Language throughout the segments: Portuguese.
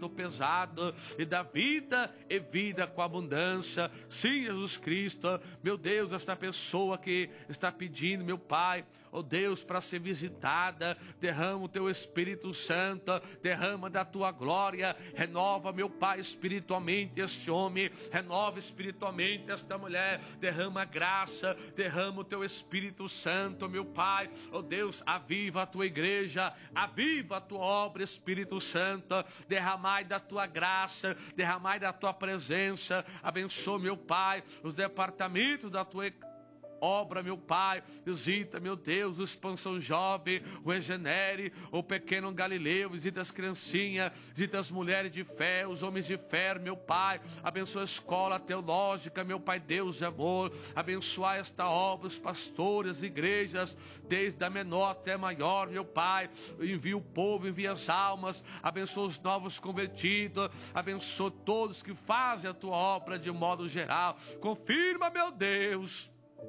fardo pesado e da vida e vida com abundância. Sim, Jesus Cristo, meu Deus, esta pessoa que está pedindo, meu Pai, oh Deus, para ser visitada, derrama o teu Espírito Santo, derrama da tua glória, renova, meu Pai, espiritualmente este homem, renova espiritualmente esta mulher, derrama graça, derrama o teu Espírito Santo, meu Pai, oh Deus, aviva a tua igreja, aviva a tua obra, Espírito Santo, derramai da tua graça, derramai da tua presença, abençoa, meu Pai, os departamentos da tua obra, meu Pai, visita, meu Deus, o Expansão Jovem, o Regenere, o Pequeno Galileu, visita as criancinhas, visita as mulheres de fé, os homens de fé, meu Pai, abençoa a escola teológica, meu Pai, Deus de amor, abençoa esta obra, os pastores, igrejas, desde a menor até a maior, meu Pai, envia o povo, envia as almas, abençoa os novos convertidos, abençoa todos que fazem a tua obra de modo geral, confirma, meu Deus.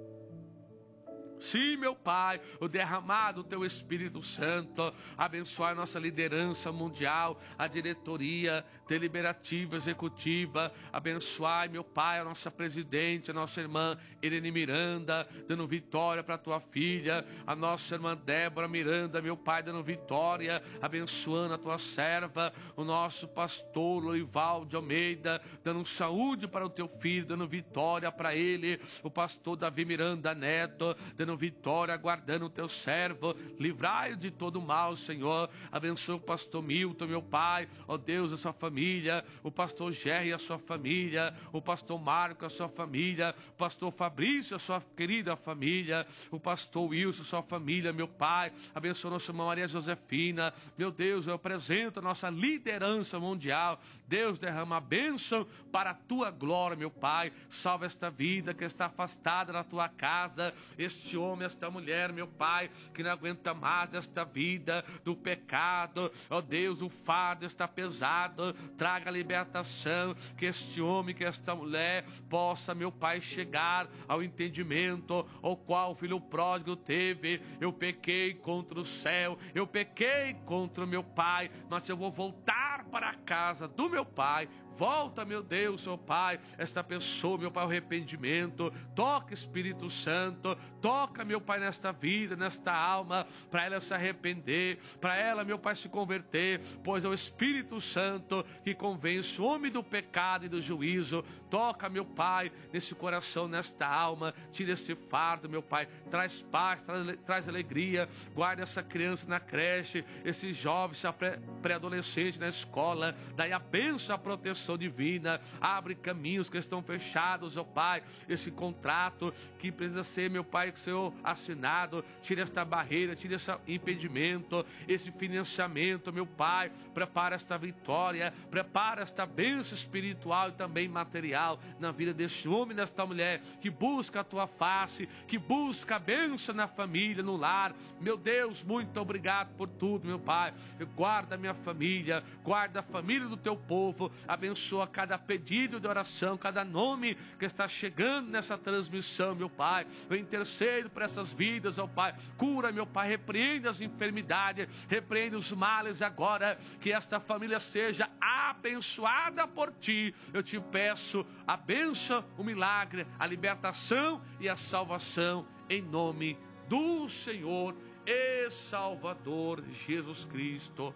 Sim, meu Pai, o derramado do teu Espírito Santo, abençoar a nossa liderança mundial, a diretoria deliberativa, executiva, abençoar, meu Pai, a nossa presidente, a nossa irmã Irene Miranda, dando vitória para a tua filha, a nossa irmã Débora Miranda, meu Pai, dando vitória, abençoando a tua serva, o nosso pastor Loival de Almeida, dando saúde para o teu filho, dando vitória para ele, o pastor Davi Miranda Neto, dando vitória, guardando o teu servo, livrai-o de todo mal, Senhor, abençoa o pastor Milton, meu Pai, ó Deus, a sua família, o pastor Jerry, a sua família, o pastor Marco, a sua família, o pastor Fabrício, a sua querida família, o pastor Wilson, a sua família, meu Pai, abençoa nossa irmã Maria Josefina, meu Deus, eu apresento a nossa liderança mundial, Deus, derrama a bênção para a tua glória, meu Pai, salva esta vida que está afastada da tua casa, este homem, esta mulher, meu Pai, que não aguenta mais esta vida do pecado, ó Deus, o fardo está pesado, traga a libertação, que este homem, que esta mulher possa, meu Pai, chegar ao entendimento, ao qual o filho pródigo teve, eu pequei contra o céu, eu pequei contra o meu Pai, mas eu vou voltar para a casa do meu Pai. Volta, meu Deus, meu Pai, esta pessoa, meu Pai, o arrependimento, toca, Espírito Santo, toca, meu Pai, nesta vida, nesta alma, para ela se arrepender, para ela, meu Pai, se converter, pois é o Espírito Santo que convence o homem do pecado e do juízo. Toca, meu Pai, nesse coração, nesta alma, tira esse fardo, meu Pai, traz paz, traz alegria, guarda essa criança na creche, esse jovem, esse pré-adolescente na escola, daí a bênção, a proteção divina, abre caminhos que estão fechados, ó Pai, esse contrato que precisa ser, meu Pai, que Senhor, assinado, tira esta barreira, tira esse impedimento, esse financiamento, meu Pai, prepara esta vitória, prepara esta bênção espiritual e também material na vida deste homem, desta mulher, que busca a tua face, que busca a bênção na família, no lar, meu Deus, muito obrigado por tudo, meu Pai, guarda a minha família, guarda a família do teu povo, abençoa cada pedido de oração, cada nome que está chegando nessa transmissão, meu Pai. Eu intercedo por essas vidas, ó Pai. Cura, meu Pai, repreende as enfermidades, repreende os males agora, que esta família seja abençoada por Ti. Eu te peço a bênção, o milagre, a libertação e a salvação, em nome do Senhor e Salvador Jesus Cristo.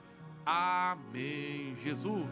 Amém, Jesus.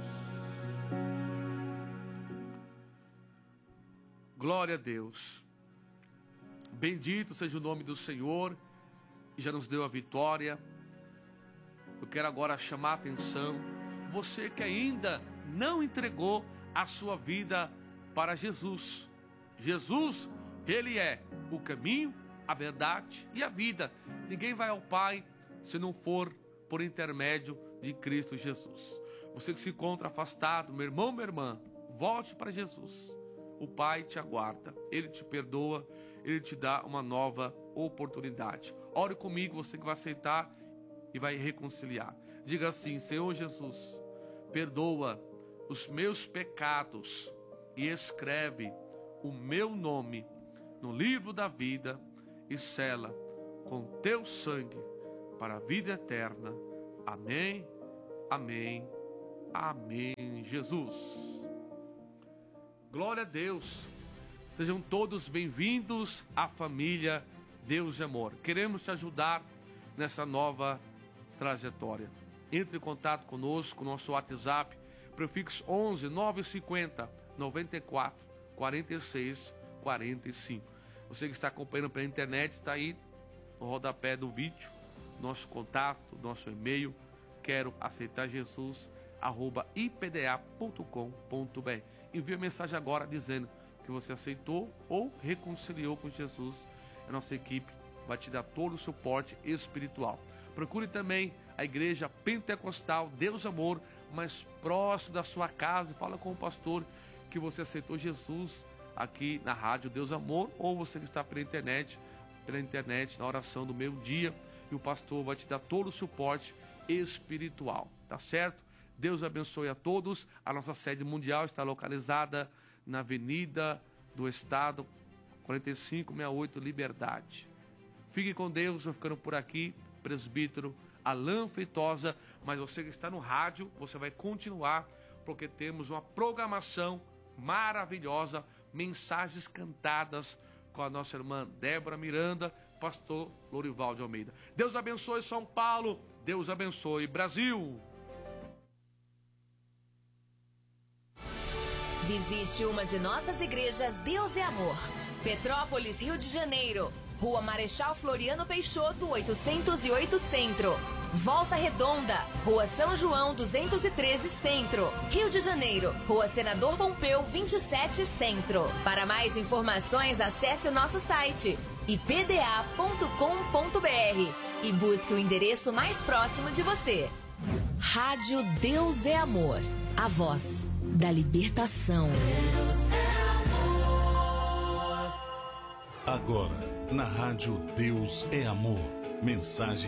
Glória a Deus. Bendito seja o nome do Senhor, que já nos deu a vitória. Eu quero agora chamar a atenção, você que ainda não entregou a sua vida para Jesus. Jesus, Ele é o caminho, a verdade e a vida. Ninguém vai ao Pai se não for por intermédio de Cristo Jesus. Você que se encontra afastado, meu irmão, minha irmã, volte para Jesus. O Pai te aguarda, Ele te perdoa, Ele te dá uma nova oportunidade. Ore comigo, você que vai aceitar e vai reconciliar. Diga assim: Senhor Jesus, perdoa os meus pecados e escreve o meu nome no livro da vida e sela com teu sangue para a vida eterna. Amém, amém, Amém, Jesus. Glória a Deus. Sejam todos bem-vindos à família Deus e Amor. Queremos te ajudar nessa nova trajetória. Entre em contato conosco, nosso WhatsApp, prefixo 11 950 94 46 45. Você que está acompanhando pela internet, está aí no rodapé do vídeo, nosso contato, nosso e-mail, quero aceitar Jesus, @ipda.com.br. Envie a mensagem agora dizendo que você aceitou ou reconciliou com Jesus. A nossa equipe vai te dar todo o suporte espiritual. Procure também a Igreja Pentecostal Deus Amor, mais próximo da sua casa, e fala com o pastor que você aceitou Jesus aqui na Rádio Deus Amor, ou você que está pela internet, na oração do meio-dia, e o pastor vai te dar todo o suporte espiritual, tá certo? Deus abençoe a todos. A nossa sede mundial está localizada na Avenida do Estado, 4568, Liberdade. Fique com Deus, eu ficando por aqui, presbítero Alain Feitosa, mas você que está no rádio, você vai continuar, porque temos uma programação maravilhosa, mensagens cantadas com a nossa irmã Débora Miranda, pastor Lorival de Almeida. Deus abençoe São Paulo, Deus abençoe Brasil. Visite uma de nossas igrejas Deus é Amor. Petrópolis, Rio de Janeiro. Rua Marechal Floriano Peixoto, 808 Centro. Volta Redonda, Rua São João 213 Centro, Rio de Janeiro. Rua Senador Pompeu 27 Centro. Para mais informações, acesse o nosso site ipda.com.br e busque o endereço mais próximo de você. Rádio Deus é Amor, a voz da libertação. Deus é amor. Agora, na Rádio Deus é Amor, mensagem